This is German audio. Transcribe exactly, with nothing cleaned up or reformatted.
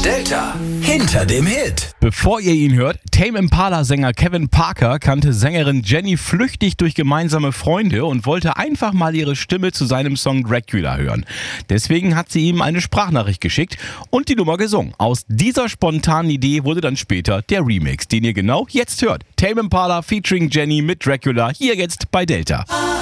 Delta hinter dem Hit. Bevor ihr ihn hört, Tame Impala-Sänger Kevin Parker kannte Sängerin Jenny flüchtig durch gemeinsame Freunde und wollte einfach mal ihre Stimme zu seinem Song Dracula hören. Deswegen hat sie ihm eine Sprachnachricht geschickt und die Nummer gesungen. Aus dieser spontanen Idee wurde dann später der Remix, den ihr genau jetzt hört. Tame Impala featuring Jenny mit Dracula, hier jetzt bei Delta.